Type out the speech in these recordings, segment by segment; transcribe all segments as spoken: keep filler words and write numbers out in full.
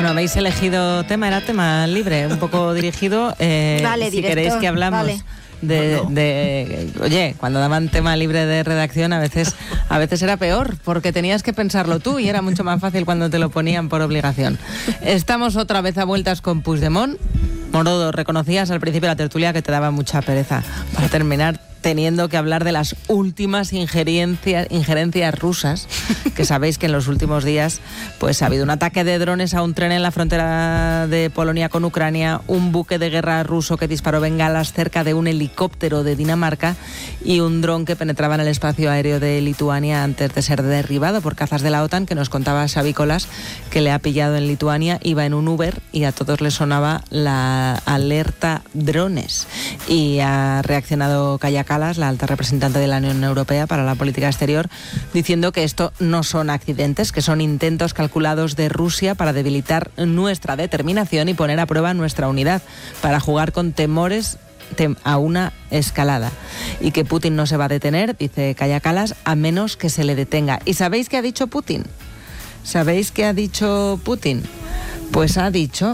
Bueno, habéis elegido tema, era tema libre, un poco dirigido. Eh, vale, si director, queréis que hablamos vale. de, Bueno. de... Oye, cuando daban tema libre de redacción a veces, a veces era peor, porque tenías que pensarlo tú y era mucho más fácil cuando te lo ponían por obligación. Estamos otra vez a vueltas con Puigdemont. Morodo, reconocías al principio de la tertulia que te daba mucha pereza para terminar teniendo que hablar de las últimas injerencias, injerencias rusas, que sabéis que en los últimos días pues ha habido un ataque de drones a un tren en la frontera de Polonia con Ucrania, un buque de guerra ruso que disparó bengalas cerca de un helicóptero de Dinamarca y un dron que penetraba en el espacio aéreo de Lituania antes de ser derribado por cazas de la OTAN, que nos contaba Xavi Colas, que le ha pillado en Lituania, iba en un Uber y a todos les sonaba la alerta drones. Y ha reaccionado Kaja Kallas, la alta representante de la Unión Europea para la política exterior, diciendo que esto no son accidentes, que son intentos calculados de Rusia para debilitar nuestra determinación y poner a prueba nuestra unidad, para jugar con temores a una escalada, y que Putin no se va a detener, dice Kaja Kallas, a menos que se le detenga. ¿Y sabéis qué ha dicho Putin? ¿Sabéis qué ha dicho Putin? Pues ha dicho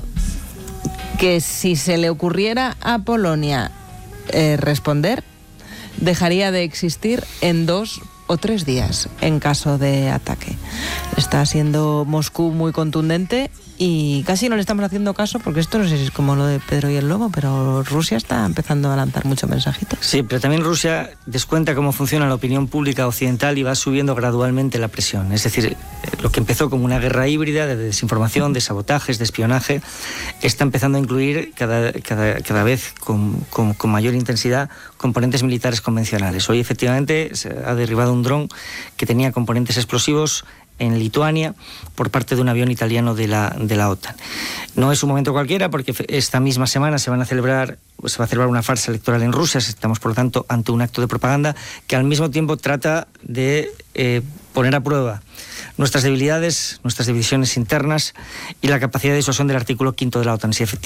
que si se le ocurriera a Polonia eh, responder, dejaría de existir en dos o tres días en caso de ataque. Está siendo Moscú muy contundente y casi no le estamos haciendo caso, porque esto no sé si es como lo de Pedro y el Lobo, pero Rusia está empezando a lanzar muchos mensajitos. Sí, pero también Rusia descuenta cómo funciona la opinión pública occidental y va subiendo gradualmente la presión. Es decir, lo que empezó como una guerra híbrida de desinformación, de sabotajes, de espionaje, está empezando a incluir cada, cada, cada vez con, con, con mayor intensidad componentes militares convencionales. Hoy efectivamente se ha derribado un dron que tenía componentes explosivos en Lituania por parte de un avión italiano de la, de la OTAN. No es un momento cualquiera, porque esta misma semana se van a celebrar, se va a celebrar una farsa electoral en Rusia. Estamos, por lo tanto, ante un acto de propaganda que al mismo tiempo trata de eh, poner a prueba nuestras debilidades, nuestras divisiones internas y la capacidad de disuasión del artículo quinto de la OTAN. Si efectivamente